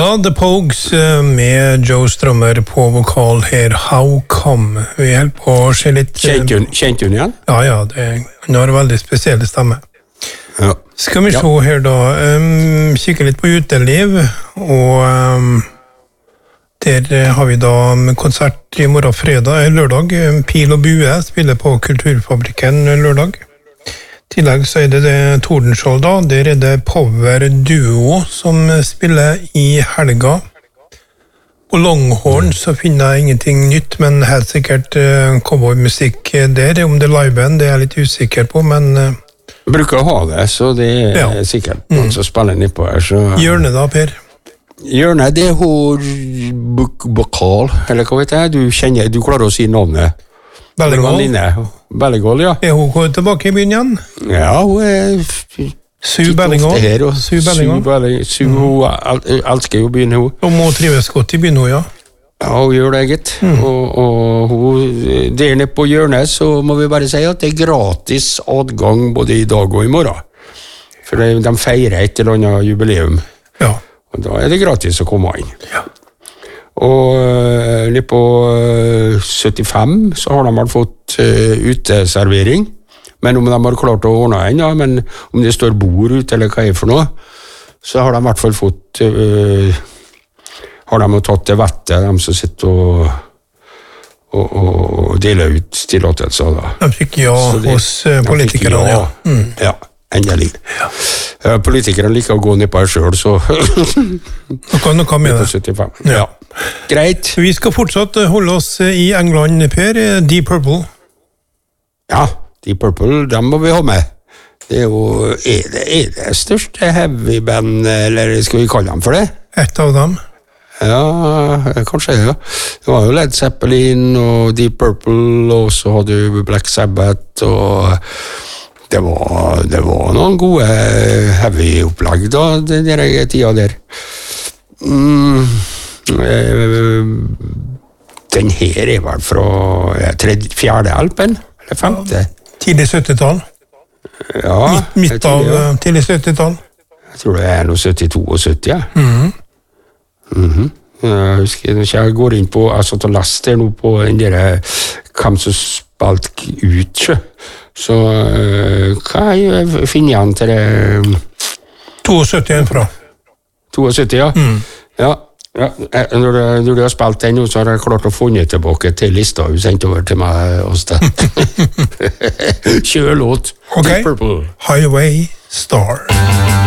Ja, The Pogues med Joe Strummer på vokal her, How Come? Vi holder på å se litt... Kjente hun igjen? Ja, han har en veldig spesiell stemme. Ja. Skal vi se her da, kikke litt på uteliv, og der har vi da konsert i morgen fredag, lørdag. Pil og Bue spiller på Kulturfabrikken lørdag. I tillegg så det Tordenskjold da, der det Power Duo som spiller i helga. På Longhorn så finner jeg ingenting nytt, men helt sikkert cowboymusikk der. Om det liveband, det er jeg litt usikker på, men... Bruker å ha det, så det er sikkert noen som spiller nipå her. Så... Hjørne da, Per? Hjørne, det Bokal, eller hva vet jeg? Du klarer å si navnet. Bellegål, ja. Er hun tilbake i byen igjen? Ja, hun Sue Bellegål. Sue, hun elsker jo byen, hun. Hun må trives godt i byen, hun, ja. Ja, hun gjør det, gitt. Og hun, der nede på hjørnet, så må vi bare si at det gratis adgang både i dag og i morgen. For de feirer et eller annet jubileum. Ja. Og da det gratis å komme inn. Ja. Og nede på 75 så har de fått uteservering, men om de har klart å ordne en, men om det står bord ute eller hva for noe, så har de I hvert fall fått har de tatt det vettet, de som sitter og deler ut tillatelser da. De fikk hos politikerne, ja. Ja, endelig. Ja. Politikerne liker å gå ned på her selv, så noe med det. 75. Ja. Greit. Vi skal fortsatt holde oss i England, Per. Deep Purple. Ja, Deep Purple, dem må vi ha med. Det jo det største heavy band, eller skal vi kalle dem for det? Et av dem. Ja, kanskje, ja. Det var jo Led Zeppelin og Deep Purple, og så hadde du Black Sabbath, og det var noen gode heavy opplegg da, den tida der. Den her vel fra fjerde alpen, eller femte? Tidlig 70-tall. Ja. Midt av tidlig 70-tall. Jeg tror det noe 72 og 70, ja. Jeg husker, når jeg går inn på, jeg satt og leste nå på den der, hvem som spilte ut, så hva finner jeg igjen til det? 72 fra. 72, ja. Ja. Ja, når du har spilt den nå, så har jeg klart å funnet tilbake til lista du sendte over til meg hos deg. Kjør låt. Ok, Highway Star.